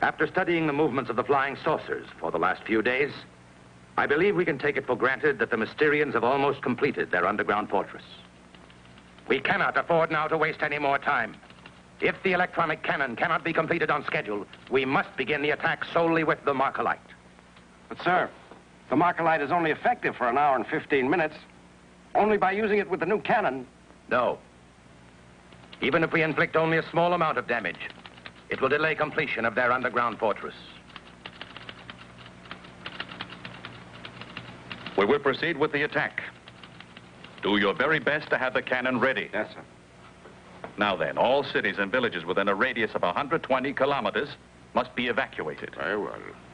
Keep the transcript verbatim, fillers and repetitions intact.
After studying the movements of the flying saucers for the last few days, I believe we can take it for granted that the Mysterians have almost completed their underground fortress. We cannot afford now to waste any more time. If the electronic cannon cannot be completed on schedule, we must begin the attack solely with the Markalite. But, sir, the Markalite is only effective for an hour and fifteen minutes. Only by using it with the new cannon. No. Even if we inflict only a small amount of damage, it will delay completion of their underground fortress. We will proceed with the attack. Do your very best to have the cannon ready. Yes, sir. Now then, all cities and villages within a radius of one hundred twenty kilometers must be evacuated. Very well.